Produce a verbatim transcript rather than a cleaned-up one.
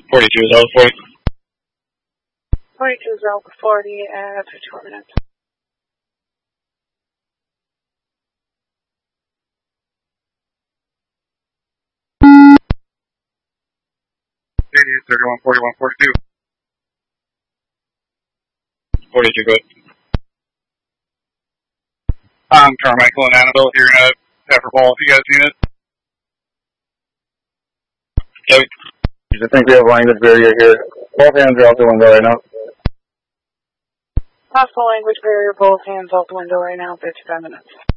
forty-two is Alpha forty. forty-two is Alpha forty at fifty-four minutes. thirty-one forty-one forty-two. forty-two, good. Um, Carmichael and Annabelle here at Pepperball, if you guys seen it. Okay. I think we have language barrier here. Both hands are out the window right now. Possible language barrier, both hands out the window right now, fifty-five minutes.